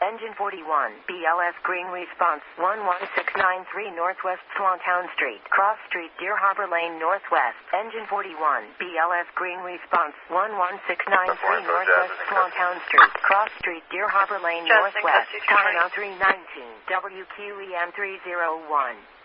Engine 41, BLS Green Response 11693 Northwest Swantown Street, Cross Street, Deer Harbor Lane Northwest. Engine 41, BLS Green Response 11693 Northwest Swantown Street, Cross Street, Deer Harbor Lane Northwest. Time now 319, WQEM 301.